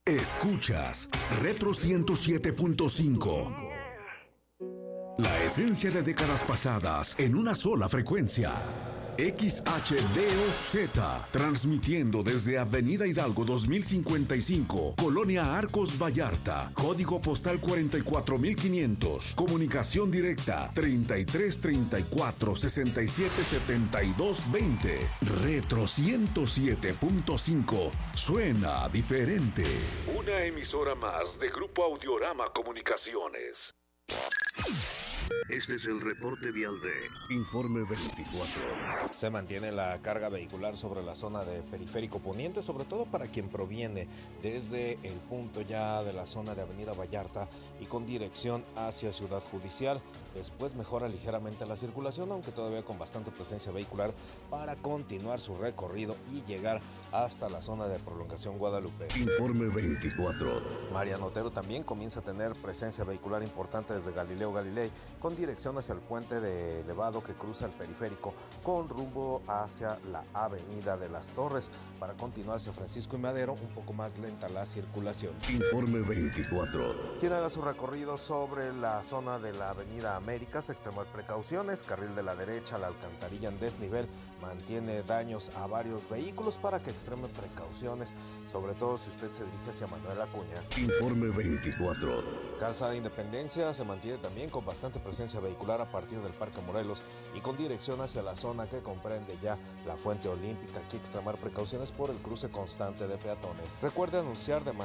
Escuchas Retro 107.5. La esencia de décadas pasadas en una sola frecuencia. XHDOZ, transmitiendo desde Avenida Hidalgo 2055, Colonia Arcos Vallarta, código postal 44500, comunicación directa 3334-677220. Retro 107.5, suena diferente. Una emisora más de Grupo Audiorama Comunicaciones. Este es el reporte vial de Informe 24. Se mantiene la carga vehicular sobre la zona de Periférico Poniente, sobre todo para quien proviene desde el punto ya de la zona de Avenida Vallarta y con dirección hacia Ciudad Judicial. Después mejora ligeramente la circulación, aunque todavía con bastante presencia vehicular para continuar su recorrido y llegar hasta la zona de Prolongación Guadalupe. Informe 24. Mariano Otero también comienza a tener presencia vehicular importante desde Galileo Galilei, con dirección hacia el puente de elevado que cruza el periférico con rumbo hacia la Avenida de las Torres. Para continuar hacia Francisco y Madero, un poco más lenta la circulación. Informe 24. Quien haga su recorrido sobre la zona de la Avenida Américas, extremar precauciones. Carril de la derecha, la alcantarilla en desnivel mantiene daños a varios vehículos para que extreme precauciones, sobre todo si usted se dirige hacia Manuel Acuña. Informe 24. Calzada Independencia se mantiene también con bastante presencia vehicular a partir del Parque Morelos y con dirección hacia la zona que comprende ya la Fuente Olímpica. Aquí extremar precauciones por el cruce constante de peatones. Recuerde anunciar de manera